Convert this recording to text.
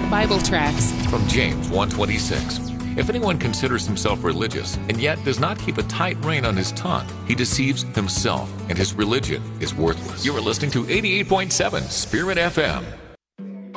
Bible tracts. From James 1:26. If anyone considers himself religious and yet does not keep a tight rein on his tongue, he deceives himself, and his religion is worthless. You are listening to 88.7 Spirit FM.